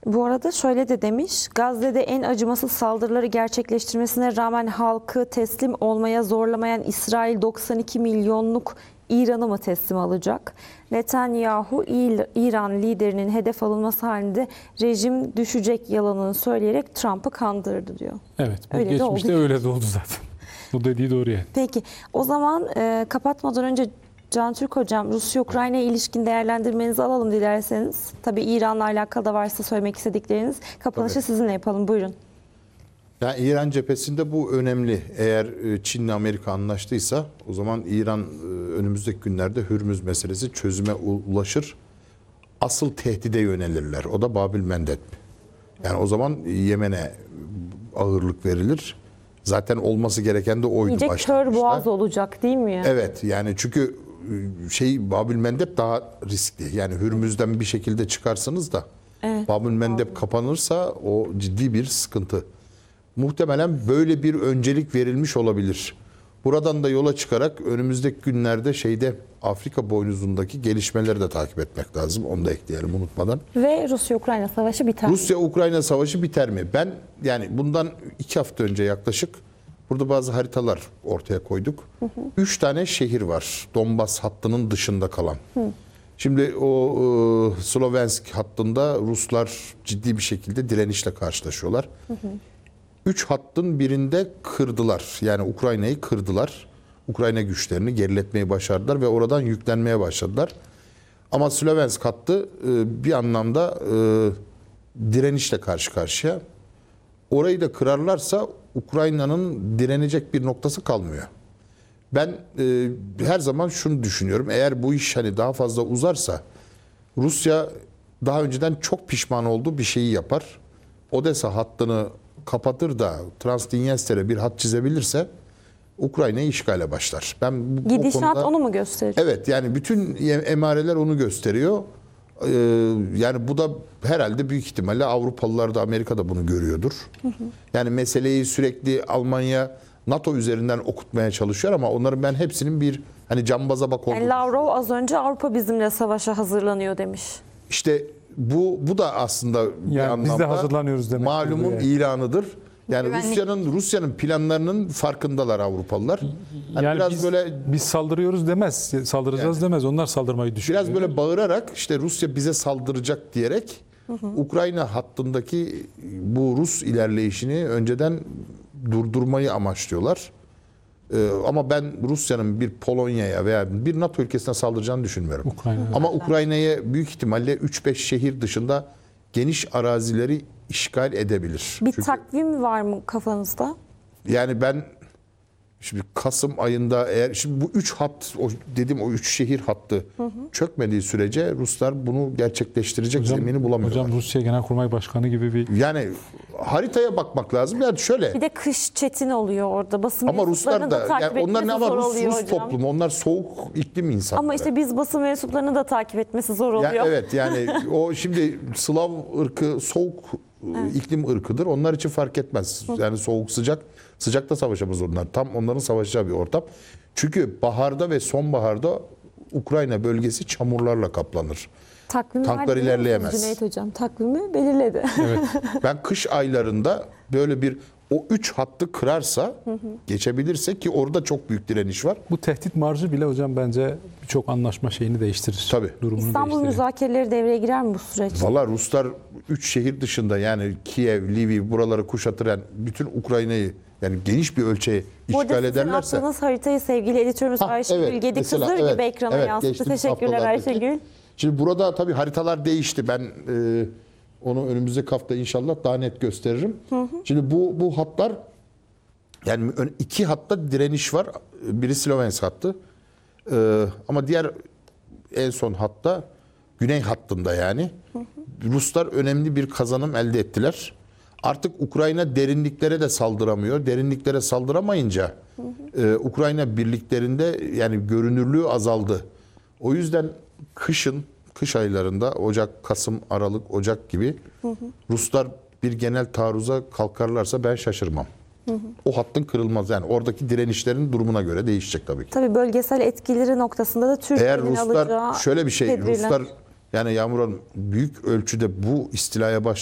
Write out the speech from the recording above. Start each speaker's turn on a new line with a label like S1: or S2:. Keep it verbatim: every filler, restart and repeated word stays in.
S1: Bu arada şöyle de demiş, Gazze'de en acımasız saldırıları gerçekleştirmesine rağmen halkı teslim olmaya zorlamayan İsrail doksan iki milyonluk İran'ı mı teslim alacak? Netanyahu, İran liderinin hedef alınması halinde rejim düşecek yalanını söyleyerek Trump'ı kandırdı diyor.
S2: Evet, bu
S1: öyle
S2: geçmişte
S1: de oldu.
S2: öyle de oldu zaten. Bu dediği doğru yani.
S1: Peki, o zaman e, kapatmadan önce Can Türk Hocam, Rusya-Ukrayna ilişkin değerlendirmenizi alalım dilerseniz. Tabii İran'la alakalı da varsa söylemek istedikleriniz. Kapanışı Tabii. sizinle yapalım. Buyurun.
S3: Yani İran cephesinde bu önemli. Eğer Çin'le Amerika anlaştıysa o zaman İran önümüzdeki günlerde Hürmüz meselesi çözüme ulaşır. Asıl tehdide yönelirler. O da Babil Mendeb. Yani o zaman Yemen'e ağırlık verilir. Zaten olması gereken de oydu
S1: İyice
S3: başlangıçta.
S1: kör boğaz olacak değil mi?
S3: Evet, yani çünkü şey Babil Mendeb daha riskli. Yani Hürmüz'den bir şekilde çıkarsınız da evet. Babil Mendeb kapanırsa o ciddi bir sıkıntı. Muhtemelen böyle bir öncelik verilmiş olabilir. Buradan da yola çıkarak önümüzdeki günlerde şeyde Afrika boynuzundaki gelişmeleri de takip etmek lazım. Onu da ekleyelim unutmadan.
S1: Ve Rusya-Ukrayna savaşı biter mi?
S3: Rusya-Ukrayna savaşı biter mi? Ben yani bundan iki hafta önce yaklaşık burada bazı haritalar ortaya koyduk. Hı hı. Üç tane şehir var Donbas hattının dışında kalan. Hı. Şimdi o e, Slovensk hattında Ruslar ciddi bir şekilde direnişle karşılaşıyorlar. Hı hı. Üç hattın birinde kırdılar. Yani Ukrayna'yı kırdılar. Ukrayna güçlerini geriletmeyi başardılar ve oradan yüklenmeye başladılar. Ama Slovensk hattı bir anlamda direnişle karşı karşıya. Orayı da kırarlarsa Ukrayna'nın direnecek bir noktası kalmıyor. Ben her zaman şunu düşünüyorum. Eğer bu iş hani daha fazla uzarsa Rusya daha önceden çok pişman olduğu bir şeyi yapar. Odessa hattını kapatır da Transdinyester'e bir hat çizebilirse Ukrayna'yı işgale başlar. Ben bu,
S1: Gidişat
S3: bu konuda,
S1: onu mu gösterir?
S3: Evet, yani bütün emareler onu gösteriyor. Ee, yani bu da herhalde büyük ihtimalle Avrupalılar da Amerika da bunu görüyordur. Hı hı. Yani meseleyi sürekli Almanya NATO üzerinden okutmaya çalışıyor ama onların ben hepsinin bir hani cambaza bak olduğunu.
S1: Yani Lavrov az önce Avrupa bizimle savaşa hazırlanıyor demiş.
S3: İşte bu bu da aslında bir
S2: yani
S3: anlamda
S2: biz de hazırlanıyoruz demek.
S3: Malumun yani. ilanıdır. Yani
S1: Güvenlik.
S3: Rusya'nın Rusya'nın planlarının farkındalar Avrupalılar.
S2: Yani, yani
S3: biraz
S2: biz,
S3: böyle
S2: biz saldırıyoruz demez, saldıracağız yani, demez. Onlar saldırmayı düşünüyor.
S3: Biraz böyle bağırarak işte Rusya bize saldıracak diyerek hı hı. Ukrayna hattındaki bu Rus ilerleyişini önceden durdurmayı amaçlıyorlar. Ee, ama ben Rusya'nın bir Polonya'ya veya bir NATO ülkesine saldıracağını düşünmüyorum.
S2: Ukrayna.
S3: Ama Ukrayna'ya büyük ihtimalle üç beş şehir dışında geniş arazileri işgal edebilir.
S1: Bir
S3: Çünkü,
S1: takvim var mı kafanızda?
S3: Yani ben şimdi Kasım ayında eğer şimdi bu üç hat o dediğim o üç şehir hattı hı hı. çökmediği sürece Ruslar bunu gerçekleştirecek hocam, zemini bulamıyorlar.
S2: Hocam Rusya Genelkurmay Başkanı gibi bir
S3: yani haritaya bakmak lazım. Yani şöyle.
S1: Bir de kış çetin oluyor orada. Basın
S3: ama Ruslar da yani onlar ne ama Rus, Rus
S1: hocam.
S3: toplumu. Onlar soğuk iklim insanları.
S1: Ama işte biz basın mensuplarını da takip etmesi zor oluyor.
S3: Ya evet yani o şimdi Slav ırkı soğuk evet. iklim ırkıdır. Onlar için fark etmez. Yani soğuk sıcak sıcakta savaşamaz onlar. Tam onların savaşacağı bir ortam. Çünkü baharda ve sonbaharda Ukrayna bölgesi çamurlarla kaplanır.
S1: Takvim
S3: Tanklar ilerleyemez.
S1: Cüneyt Hocam takvimi belirledi.
S3: Evet. Ben kış aylarında böyle bir o üç hattı kırarsa hı hı. geçebilirse ki orada çok büyük direniş var.
S2: Bu tehdit marjı bile hocam bence birçok anlaşma şeyini değiştirir.
S3: Tabii.
S2: Durumunu
S1: İstanbul
S2: değiştirir.
S1: müzakereleri devreye girer mi bu süreç?
S3: Valla Ruslar üç şehir dışında yani Kiev, Lviv buraları kuşatır yani bütün Ukrayna'yı yani geniş bir ölçeğe işgal ederlerse.
S1: Bu attığınız haritayı sevgili editörümüz
S3: ha,
S1: Ayşegül
S3: evet,
S1: Gedikızır
S3: evet,
S1: gibi ekrana
S3: evet,
S1: yansıttı. Teşekkürler Ayşegül.
S3: Şimdi burada tabii haritalar değişti. Ben e, onu önümüzdeki hafta inşallah daha net gösteririm. Hı hı. Şimdi bu bu hatlar yani iki hatta direniş var. Biri Slovensk hattı. E, ama diğer en son hatta Güney hattında yani. Hı hı. Ruslar önemli bir kazanım elde ettiler. Artık Ukrayna derinliklere de saldıramıyor. Derinliklere saldıramayınca hı hı. E, Ukrayna birliklerinde yani görünürlüğü azaldı. O yüzden kışın, kış aylarında Ocak, Kasım, Aralık, Ocak gibi hı hı. Ruslar bir genel taarruza kalkarlarsa ben şaşırmam. Hı hı. O hattın kırılmaz yani oradaki direnişlerin durumuna göre değişecek tabii ki.
S1: Tabii bölgesel etkileri noktasında da Türkiye'nin alacağı
S3: Eğer Ruslar şöyle bir şey,
S1: tedbirler.
S3: Ruslar yani Yağmur Hanım büyük ölçüde bu istilaya baş